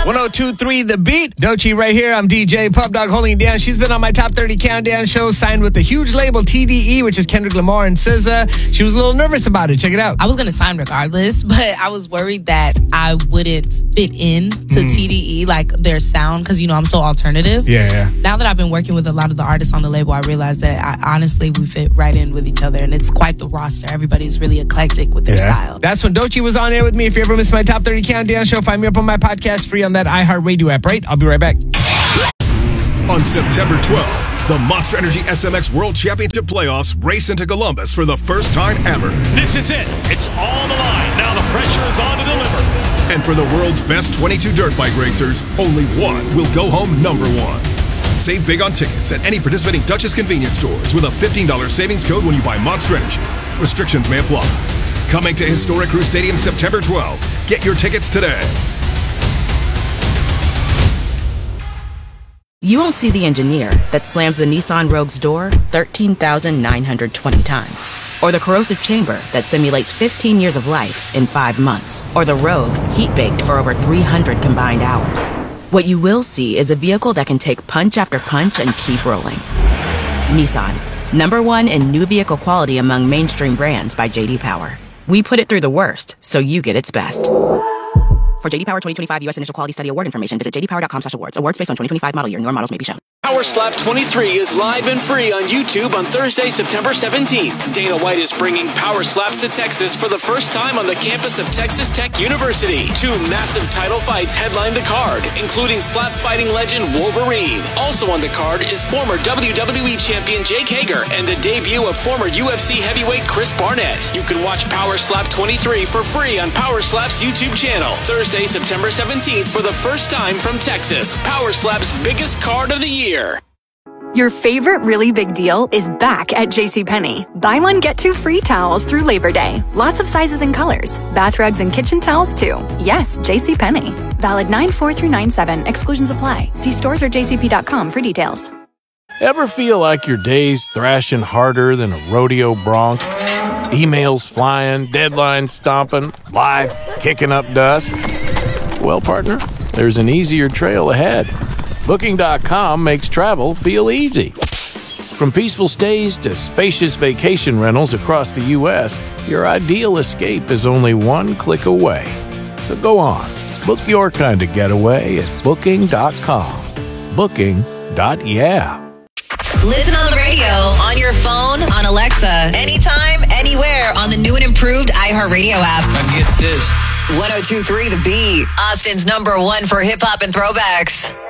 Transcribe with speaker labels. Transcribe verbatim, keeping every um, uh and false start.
Speaker 1: one oh two point three The Beat. Doechii right here. I'm D J Pub Dog holding it down. She's been on my Top thirty Countdown show, signed with the huge label T D E, which is Kendrick Lamar and S Z A. She was a little nervous about it. Check it out.
Speaker 2: I was going to sign regardless, but I was worried that I wouldn't fit in to mm. T D E, like their sound, because, you know, I'm so alternative.
Speaker 1: Yeah, yeah.
Speaker 2: Now that I've been working with a lot of the artists on the label, I realized that I, honestly, we fit right in with each other, and it's quite the roster. Everybody's really eclectic with their
Speaker 1: yeah.
Speaker 2: style.
Speaker 1: That's when Doechii was on air with me. If you ever missed my Top thirty Countdown show, find me up on my podcast free on that iHeartRadio app, right? I'll be right back.
Speaker 3: On September twelfth, the Monster Energy S M X World Championship Playoffs race into Columbus for the first time ever.
Speaker 4: This is it. It's all on the line. Now the pressure is on to deliver.
Speaker 3: And for the world's best twenty-two dirt bike racers, only one will go home number one. Save big on tickets at any participating Duchess convenience stores with a fifteen dollars savings code when you buy Monster Energy. Restrictions may apply. Coming to Historic Crew Stadium September twelfth. Get your tickets today.
Speaker 5: You won't see the engineer that slams the Nissan Rogue's door thirteen thousand nine hundred twenty times. Or the corrosive chamber that simulates fifteen years of life in five months. Or the Rogue heat-baked for over three hundred combined hours. What you will see is a vehicle that can take punch after punch and keep rolling. Nissan, number one in new vehicle quality among mainstream brands by J D Power. We put it through the worst, so you get its best. For J D Power twenty twenty-five U S Initial Quality Study Award information, visit j d power dot com slash awards. Awards based on twenty twenty-five model year. Newer models may be shown.
Speaker 6: Power Slap twenty-three is live and free on YouTube on Thursday, September seventeenth. Dana White is bringing Power Slaps to Texas for the first time on the campus of Texas Tech University. Two massive title fights headline the card, including slap fighting legend Wolverine. Also on the card is former W W E champion Jake Hager and the debut of former U F C heavyweight Chris Barnett. You can watch Power Slap twenty-three for free on Power Slap's YouTube channel. Thursday, September seventeenth for the first time from Texas. Power Slap's biggest card of the year.
Speaker 7: Your favorite really big deal is back at JCPenney. Buy one, get two free towels through Labor Day. Lots of sizes and colors. Bath rugs and kitchen towels, too. Yes, JCPenney. Valid nine four through nine seven. Exclusions apply. See stores or j c p dot com for details.
Speaker 8: Ever feel like your day's thrashing harder than a rodeo bronc? Emails flying, deadlines stomping, life kicking up dust? Well, partner, there's an easier trail ahead. Booking dot com makes travel feel easy. From peaceful stays to spacious vacation rentals across the U S, your ideal escape is only one click away. So go on, book your kind of getaway at Booking dot com. Booking. Yeah.
Speaker 9: Listen on the radio, on your phone, on Alexa, anytime, anywhere on the new and improved iHeartRadio app.
Speaker 10: I get this.
Speaker 9: one oh two point three The Beat, Austin's number one for hip-hop and throwbacks.